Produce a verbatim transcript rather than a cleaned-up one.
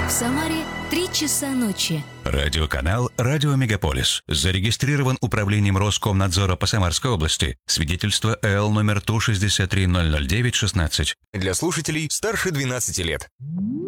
В Самаре три часа ночи. Радиоканал «Радио Мегаполис». Зарегистрирован управлением Роскомнадзора по Самарской области. Свидетельство эл номер Ту шестьдесят три ноль ноль девять шестнадцать. Для слушателей старше двенадцати лет.